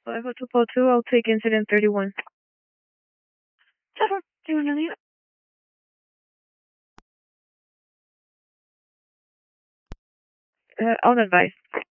50242, I'll take incident 31. 7, do you want to leave? On advice.